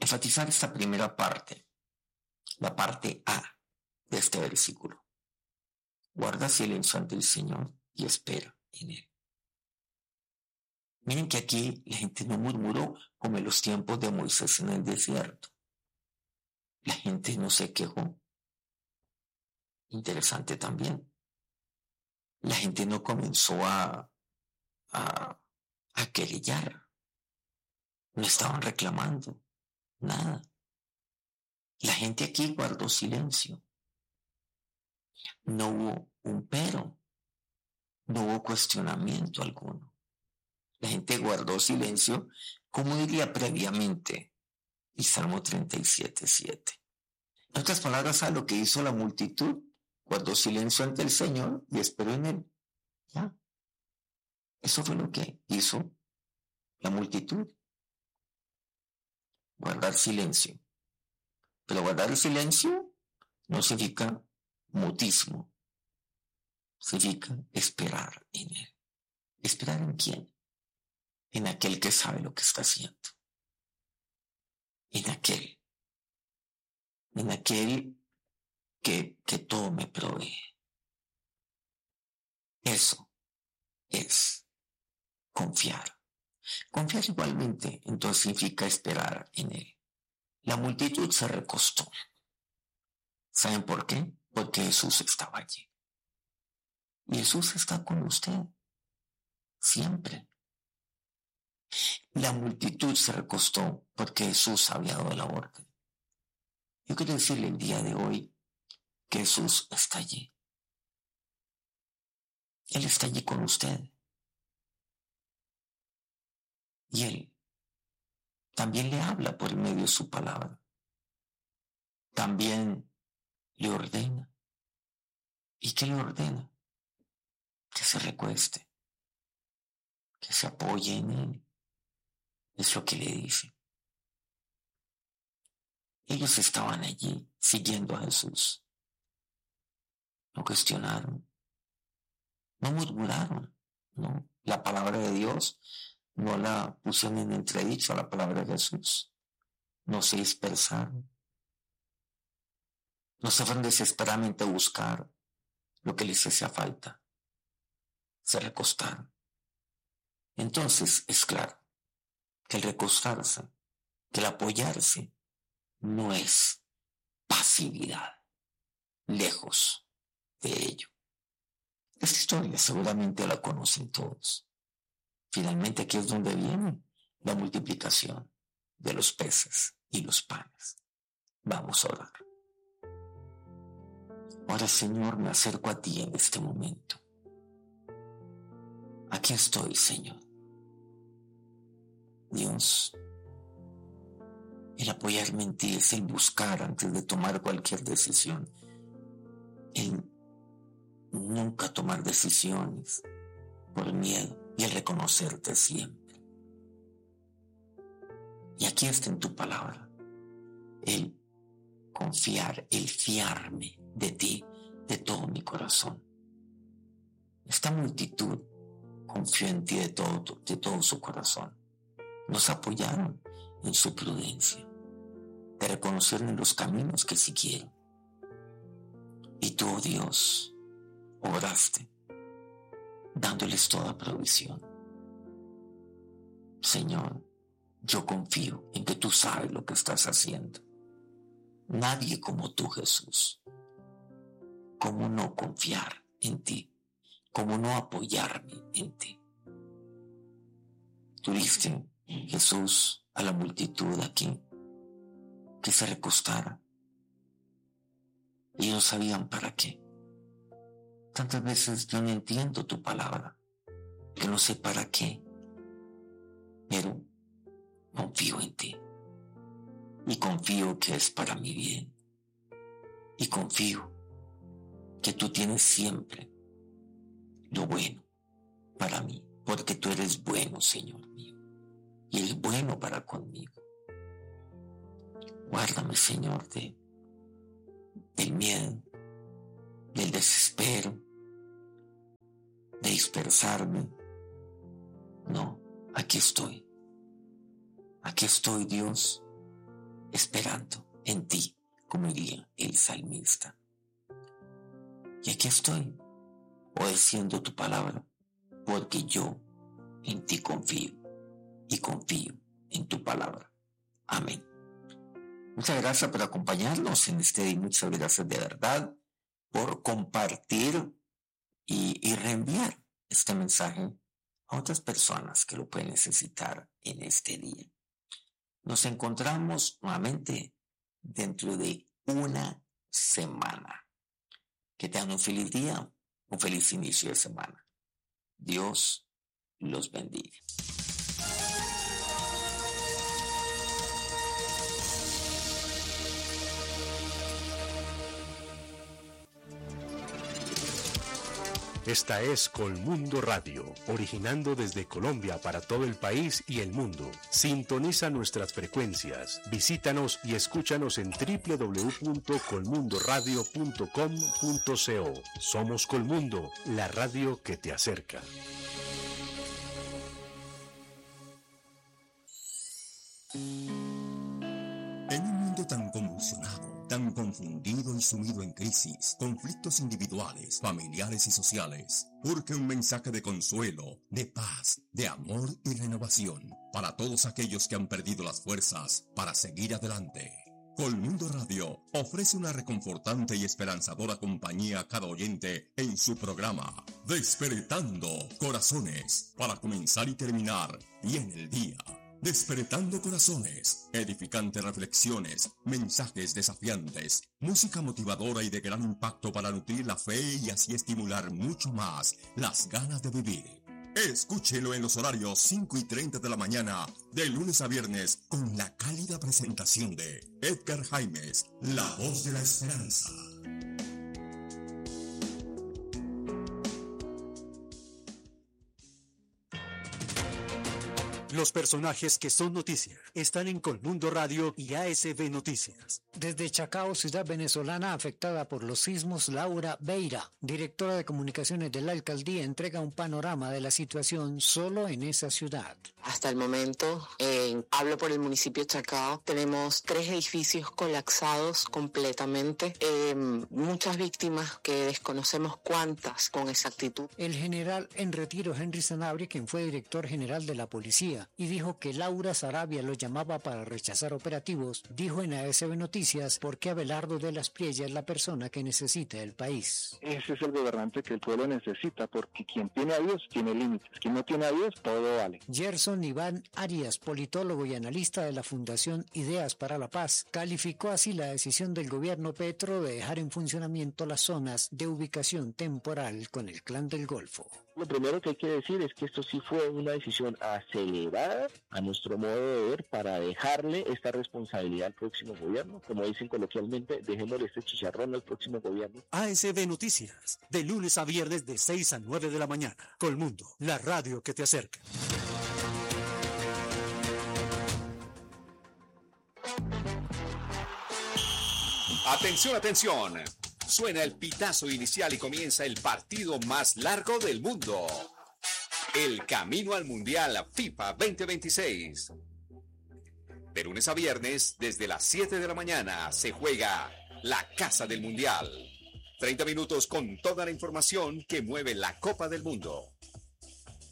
enfatizar esta primera parte, la parte A de este versículo. Guarda silencio ante el Señor y espera en Él. Miren que aquí la gente no murmuró como en los tiempos de Moisés en el desierto. La gente no se quejó. Interesante también. La gente no comenzó a querellar. No estaban reclamando nada. La gente aquí guardó silencio. No hubo un pero. No hubo cuestionamiento alguno. La gente guardó silencio, como diría previamente el Salmo 37:7. En otras palabras, a lo que hizo la multitud, guardó silencio ante el Señor y esperó en Él. Ya. Eso fue lo que hizo la multitud. Guardar silencio. Pero guardar el silencio no significa mutismo. Significa esperar en Él. ¿Esperar en quién? En aquel que sabe lo que está haciendo. En aquel que todo me provee. Eso es confiar. Confiar igualmente, entonces significa esperar en Él. La multitud se recostó. ¿Saben por qué? Porque Jesús estaba allí. Y Jesús está con usted. Siempre. La multitud se recostó porque Jesús había dado la orden. Yo quiero decirle el día de hoy que Jesús está allí. Él está allí con usted. Y Él también le habla por medio de su palabra. También le ordena. ¿Y qué le ordena? Que se recueste, que se apoye en Él. Es lo que le dice. Ellos estaban allí siguiendo a Jesús. No cuestionaron, no murmuraron, no. La palabra de Dios no la pusieron en entredicho a la palabra de Jesús. No se dispersaron. No se fueron desesperadamente a buscar lo que les hacía falta. Se recostaron. Entonces es claro que el recostarse, que el apoyarse, no es pasividad, lejos de ello. Esta historia seguramente la conocen todos. Finalmente aquí es donde viene la multiplicación de los peces y los panes. Vamos a orar. Ahora, Señor, me acerco a ti en este momento. Aquí estoy, Señor. Dios, el apoyarme en ti es el buscar antes de tomar cualquier decisión. El nunca tomar decisiones por miedo y el reconocerte siempre. Y aquí está en tu palabra el confiar, el fiarme de ti de todo mi corazón. Esta multitud confió en ti de todo su corazón. Nos apoyaron en su prudencia, te reconocieron en los caminos que siguieron. Y tú, oh Dios, obraste, dándoles toda provisión. Señor, yo confío en que tú sabes lo que estás haciendo. Nadie como tú, Jesús. ¿Cómo no confiar en ti? ¿Cómo no apoyarme en ti? Tú diste, Jesús, a la multitud aquí que se recostara. Y no sabían para qué. Tantas veces yo no entiendo tu palabra, que no sé para qué, pero confío en ti. Y confío que es para mi bien. Y confío que tú tienes siempre lo bueno para mí, porque tú eres bueno, Señor mío, y eres bueno para conmigo. Guárdame, Señor, del miedo, del desespero, de dispersarme. No, aquí estoy, Dios, esperando en ti, como diría el salmista. Y aquí estoy, obedeciendo tu palabra, porque yo en ti confío y confío en tu palabra. Amén. Muchas gracias por acompañarnos en este día. Muchas gracias de verdad por compartir y reenviar este mensaje a otras personas que lo pueden necesitar en este día. Nos encontramos nuevamente dentro de una semana. Que tengan un feliz día, un feliz inicio de semana. Dios los bendiga. Esta es Colmundo Radio, originando desde Colombia para todo el país y el mundo. Sintoniza nuestras frecuencias, visítanos y escúchanos en www.colmundoradio.com.co. Somos Colmundo, la radio que te acerca. En un mundo tan convulsionado, tan confundido y sumido en crisis, conflictos individuales, familiares y sociales, urge un mensaje de consuelo, de paz, de amor y renovación para todos aquellos que han perdido las fuerzas para seguir adelante. Colmundo Radio ofrece una reconfortante y esperanzadora compañía a cada oyente en su programa Despertando Corazones, para comenzar y terminar bien el día. Despertando Corazones, edificantes reflexiones, mensajes desafiantes, música motivadora y de gran impacto para nutrir la fe y así estimular mucho más las ganas de vivir. Escúchelo en los horarios 5:30 de la mañana, de lunes a viernes, con la cálida presentación de Edgar Jaimes, la voz de la esperanza. Los personajes que son noticia están en Colmundo Radio y ASB Noticias. Desde Chacao, ciudad venezolana afectada por los sismos, Laura Beira, directora de comunicaciones de la alcaldía, entrega un panorama de la situación solo en esa ciudad. Hasta el momento, hablo por el municipio de Chacao, tenemos 3 edificios colapsados completamente, muchas víctimas que desconocemos cuántas con exactitud. El general en retiro Henry Sanabria, quien fue director general de la policía, y dijo que Laura Sarabia lo llamaba para rechazar operativos, dijo en ASB Noticias por qué Abelardo de las Priella es la persona que necesita el país. Ese es el gobernante que el pueblo necesita, porque quien tiene a Dios tiene límites, quien no tiene a Dios todo vale. Gerson Iván Arias, politólogo y analista de la Fundación Ideas para la Paz, calificó así la decisión del gobierno Petro de dejar en funcionamiento las zonas de ubicación temporal con el Clan del Golfo. Lo primero que hay que decir es que esto sí fue una decisión acelerada, a nuestro modo de ver, para dejarle esta responsabilidad al próximo gobierno. Como dicen coloquialmente, dejémosle este chicharrón al próximo gobierno. ASB Noticias, de lunes a viernes de 6 a 9 de la mañana. Colmundo, la radio que te acerca. Atención, atención. Suena el pitazo inicial y comienza el partido más largo del mundo. El camino al Mundial FIFA 2026. De lunes a viernes, desde las 7 de la mañana, se juega la Casa del Mundial. 30 minutos con toda la información que mueve la Copa del Mundo.